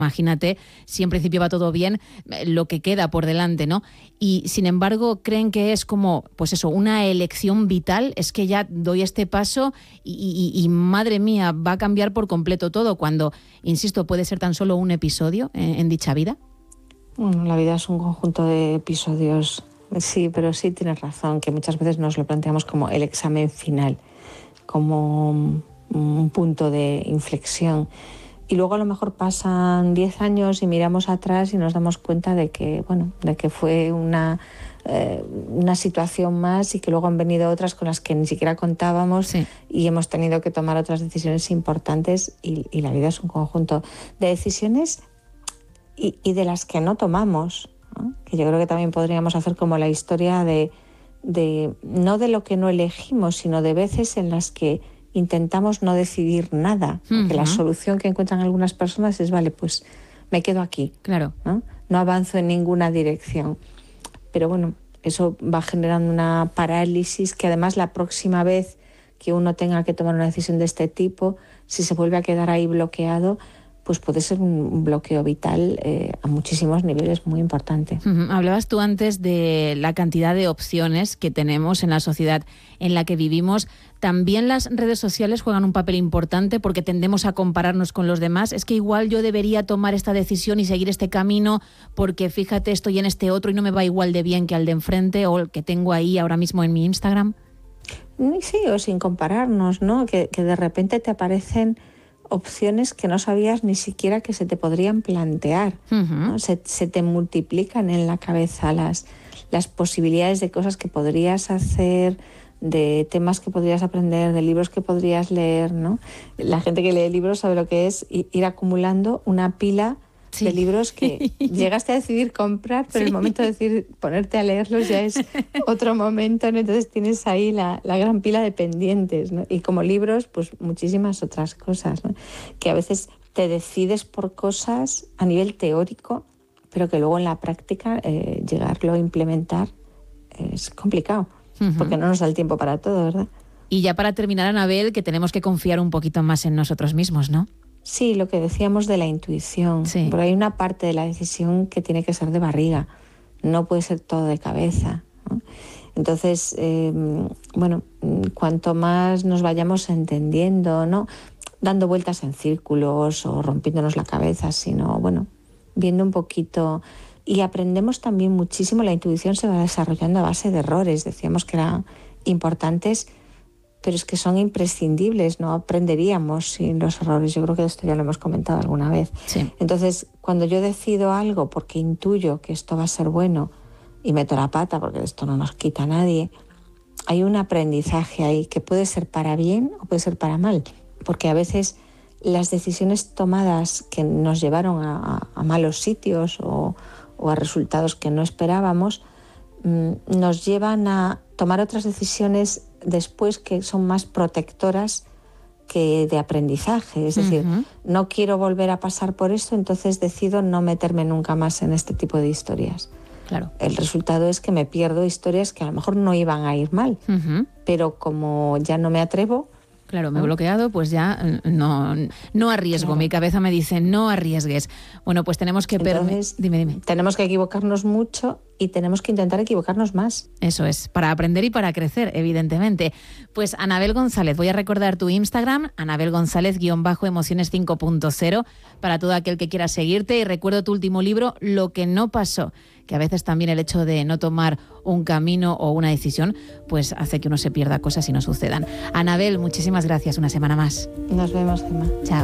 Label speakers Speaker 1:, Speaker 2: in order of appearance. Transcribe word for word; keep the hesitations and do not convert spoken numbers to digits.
Speaker 1: Imagínate, si en principio va todo bien, lo que queda por delante, ¿no? Y sin embargo, creen que es como, pues eso, una elección vital, es que ya doy este paso y, y, y madre mía, va a cambiar por completo todo, cuando, insisto, puede ser tan solo un episodio en, en dicha vida.
Speaker 2: Bueno, la vida es un conjunto de episodios, sí, pero sí tienes razón, que muchas veces nos lo planteamos como el examen final, como un punto de inflexión. Y luego a lo mejor pasan diez años y miramos atrás y nos damos cuenta de que, bueno, de que fue una, eh, una situación más y que luego han venido otras con las que ni siquiera contábamos, sí. Y hemos tenido que tomar otras decisiones importantes y, y la vida es un conjunto de decisiones y, y de las que no tomamos, ¿no? Que yo creo que también podríamos hacer como la historia de, de, no de lo que no elegimos, sino de veces en las que intentamos no decidir nada, porque uh-huh. la solución que encuentran algunas personas es, vale, pues me quedo aquí,
Speaker 1: claro,
Speaker 2: ¿no? No avanzo en ninguna dirección. Pero bueno, eso va generando una parálisis que además la próxima vez que uno tenga que tomar una decisión de este tipo, si se vuelve a quedar ahí bloqueado, pues puede ser un bloqueo vital eh, a muchísimos niveles muy importante.
Speaker 1: Uh-huh. Hablabas tú antes de la cantidad de opciones que tenemos en la sociedad en la que vivimos. También las redes sociales juegan un papel importante porque tendemos a compararnos con los demás. Es que igual yo debería tomar esta decisión y seguir este camino porque fíjate, estoy en este otro y no me va igual de bien que al de enfrente o el que tengo ahí ahora mismo en mi Instagram.
Speaker 2: Sí, o sin compararnos, ¿no? Que, que de repente te aparecen opciones que no sabías ni siquiera que se te podrían plantear, uh-huh. ¿no? Se, se te multiplican en la cabeza las, las posibilidades de cosas que podrías hacer, de temas que podrías aprender, de libros que podrías leer, ¿no? La gente que lee libros sabe lo que es ir acumulando una pila sí. de libros que llegaste a decidir comprar, pero sí. el momento de decidir ponerte a leerlos ya es otro momento, ¿no? Entonces tienes ahí la, la gran pila de pendientes, ¿no? Y como libros, pues muchísimas otras cosas, ¿no? Que a veces te decides por cosas a nivel teórico, pero que luego en la práctica eh, llegarlo a implementar es complicado. Porque no nos da el tiempo para todo, ¿verdad?
Speaker 1: Y ya para terminar, Anabel, que tenemos que confiar un poquito más en nosotros mismos, ¿no?
Speaker 2: Sí, lo que decíamos de la intuición. Sí. Porque hay una parte de la decisión que tiene que ser de barriga, no puede ser todo de cabeza, ¿no? Entonces, eh, bueno, cuanto más nos vayamos entendiendo, no dando vueltas en círculos o rompiéndonos la cabeza, sino, bueno, viendo un poquito. Y aprendemos también muchísimo, la intuición se va desarrollando a base de errores. Decíamos que eran importantes, pero es que son imprescindibles, no aprenderíamos sin los errores. Yo creo que esto ya lo hemos comentado alguna vez.
Speaker 1: Sí.
Speaker 2: Entonces, cuando yo decido algo porque intuyo que esto va a ser bueno y meto la pata, porque de esto no nos quita nadie, hay un aprendizaje ahí que puede ser para bien o puede ser para mal, porque a veces las decisiones tomadas que nos llevaron a, a, a malos sitios o o a resultados que no esperábamos, mmm, nos llevan a tomar otras decisiones después que son más protectoras que de aprendizaje. Es decir, uh-huh. no quiero volver a pasar por esto, entonces decido no meterme nunca más en este tipo de historias.
Speaker 1: Claro.
Speaker 2: El resultado es que me pierdo historias que a lo mejor no iban a ir mal, uh-huh. pero como ya no me atrevo.
Speaker 1: Claro, me he bloqueado, pues ya no, no arriesgo. Claro. Mi cabeza me dice, no arriesgues. Bueno, pues tenemos que...
Speaker 2: Entonces,
Speaker 1: permi- dime, dime.
Speaker 2: Tenemos que equivocarnos mucho y tenemos que intentar equivocarnos más.
Speaker 1: Eso es, para aprender y para crecer, evidentemente. Pues Anabel González, voy a recordar tu Instagram, Anabel González guión bajo emociones cinco punto cero, para todo aquel que quiera seguirte. Y recuerdo tu último libro, Lo que no pasó, que a veces también el hecho de no tomar un camino o una decisión, pues hace que uno se pierda cosas y no sucedan. Anabel, muchísimas gracias una semana más.
Speaker 2: Nos vemos, Gemma.
Speaker 1: Chao.